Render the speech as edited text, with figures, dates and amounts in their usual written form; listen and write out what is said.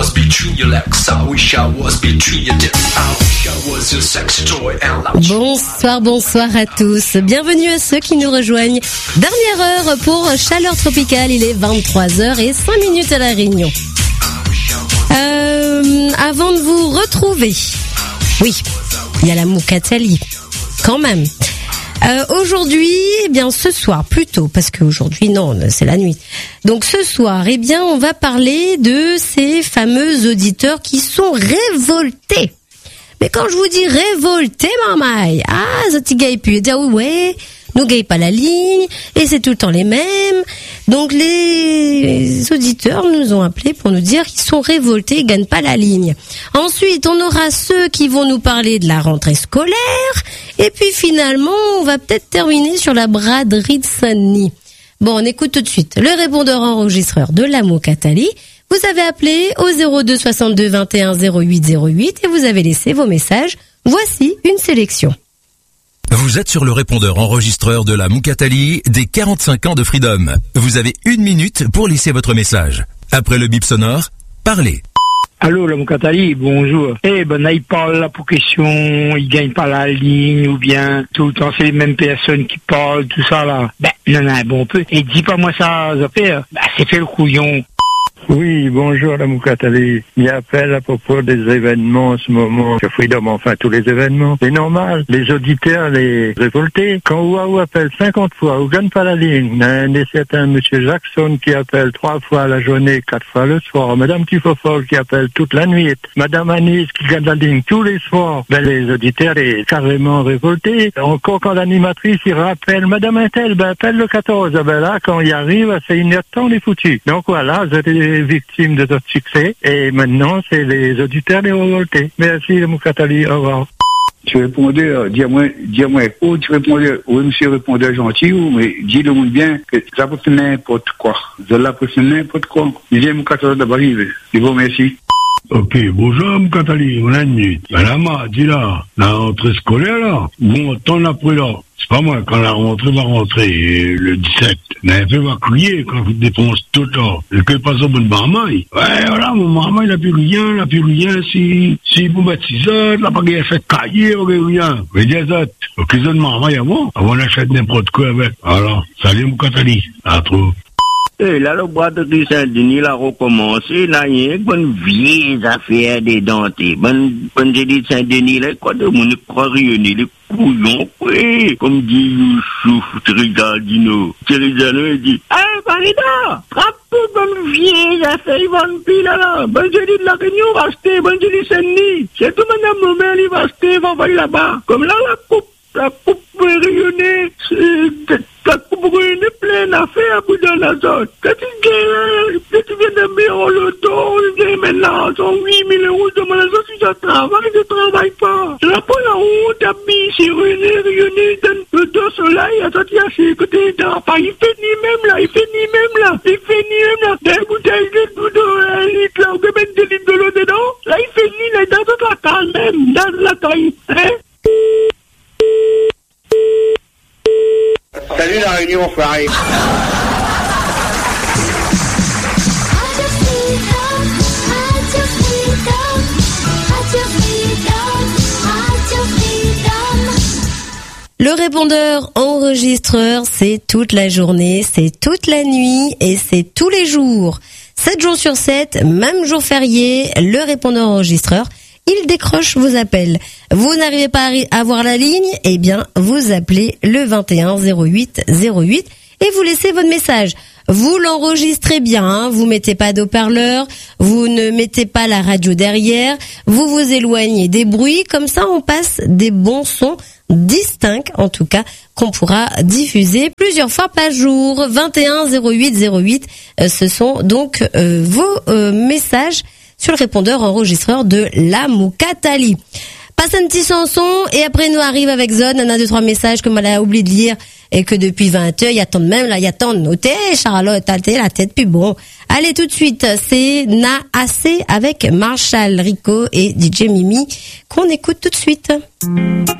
was between your legs. I wish I was between your dick. I wish I was your sex toy and loud. Bonsoir à tous. Bienvenue à ceux qui nous rejoignent. Dernière heure pour Chaleur Tropicale. Il est 23h05 à La Réunion. Avant de vous retrouver, oui, il y a la Moukatali, quand même. Aujourd'hui, eh bien ce soir plutôt, parce qu'aujourd'hui non, c'est la nuit. Donc ce soir, eh bien on va parler de ces fameux auditeurs qui sont révoltés. Mais quand je vous dis révoltés, mamaï, ce petit gars il peut dire ouais, nous gagne pas la ligne et c'est tout le temps les mêmes. Donc les auditeurs nous ont appelés pour nous dire qu'ils sont révoltés, ils gagnent pas la ligne. Ensuite, on aura ceux qui vont nous parler de la rentrée scolaire. Et puis finalement, on va peut-être terminer sur la braderie de Saint-Denis. Bon, on écoute tout de suite le répondeur enregistreur de la Moukatali. Vous avez appelé au 02 62 21 08 08 et vous avez laissé vos messages. Voici une sélection. Vous êtes sur le répondeur enregistreur de la Moukatali des 45 ans de Freedom. Vous avez 1 minute pour laisser votre message. Après le bip sonore, parlez. Allô, la Moukatali, bonjour. Il parle là pour question, il gagne pas la ligne, ou bien tout le temps c'est les mêmes personnes qui parlent, tout ça là. Non, bon peu. Et dis pas moi ça, c'est fait le couillon. Oui, bonjour la Moukatali. Il appelle à propos des événements en ce moment, que Freedom, enfin tous les événements. C'est normal, les auditeurs, les révoltés, quand Ouaou appelle 50 fois, ou gagne pas la ligne, il y a certain monsieur Jackson qui appelle 3 fois la journée, 4 fois le soir, Madame Tifofol qui appelle toute la nuit, Madame Anis qui gagne la ligne tous les soirs. Les auditeurs sont carrément révoltés. Encore quand l'animatrice, il rappelle Madame Intel, appelle le 14. Là, quand il arrive, c'est 1 heure de temps, on est foutu. Donc voilà, j'étais victime de notre succès et maintenant c'est les auditeurs les révoltés. Merci Moukatali, au revoir. Tu répondais, dis-moi, où tu répondais, oui monsieur répondait gentil, mais dis-le moi bien que ça peut faire n'importe quoi. Ça peut faire n'importe quoi. Dis Moukatali d'abord, je vous remercie. Ok, bonjour Moukatali, on a une minute. La mardi là, la rentrée scolaire là, bon, t'en as pris là. C'est pas moi, quand la rentrée va rentrer, le 17, la FE va crier quand vous dépensez tout le temps. Et que pas ça, bonne maman. Ouais, voilà, mon maman, il a plus rien, si vous mettez 6 heures, la baguette fait cahier, rien. Mais des autres, ok, zone maman, y'a bon, on achète n'importe quoi avec. Alors, salut Moukatali, à trop. Là, le bras de Saint-Denis, là, recommencé, là, il y a une bonne vieille affaire des dentés. Bonne de Saint-Denis, là, quoi de mon rayonner, les couillons, oui. Comme dit Youssouf, Trizadino, il dit, Farida, frappe bonne vieille affaire, ils vont pile, là. Bonne de la Réunion, va acheter, bonne de Saint-Denis. C'est tout madame Momel, il va acheter, va envoyer là-bas. Comme là, la coupe rayonnée, la coupe brune pleine à faire pour dans la zone. Quand tu viens de mettre le dos, tu viens maintenant, 108 000 euros de la zone, si ça travaille, je travaille pas. Je la prends la honte, habille, c'est rayonné, dans le dos soleil, à sortir à ses côtés d'arbre. Il fait ni même là. Des bouteilles de 1 litre là, on peut mettre 2 litres de l'eau dedans. Là, il fait ni là, dans toute la taille même, dans la taille, hein. Salut la Réunion, Farid. Le répondeur enregistreur, c'est toute la journée, c'est toute la nuit et c'est tous les jours. 7 jours sur 7, même jour férié, le répondeur enregistreur, il décroche vos appels. Vous n'arrivez pas à avoir la ligne, eh bien, vous appelez le 21 08 08 et vous laissez votre message. Vous l'enregistrez bien, hein, vous mettez pas d'haut-parleur, vous ne mettez pas la radio derrière, vous vous éloignez des bruits, comme ça on passe des bons sons distincts, en tout cas, qu'on pourra diffuser plusieurs fois par jour. 21 08 08, ce sont donc vos messages sur le répondeur enregistreur de la Moukatali. Passe un petit chanson et après nous arrive avec Zone, on a 2-3 messages que moi oublié de lire et que depuis 20 heures, il y a tant de même, là, il y a tant de notés, Charlotte, t'as la tête plus bon. Allez tout de suite, c'est Na Assez avec Marshall Rico et DJ Mimi qu'on écoute tout de suite.